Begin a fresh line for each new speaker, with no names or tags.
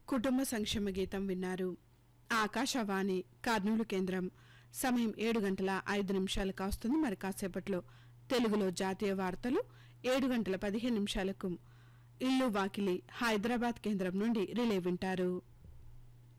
కుటుంబ సంక్షేమ గీతం విన్నారు. ఆకాశవాణి కర్నూలు కేంద్రం. సమయం 7:05 కావస్తుంది. మరి కాసేపట్లో తెలుగులో జాతీయ వార్తలు 7:15 ఇల్లు వాకిలి హైదరాబాద్ కేంద్రం నుండి రిలే వింటారు.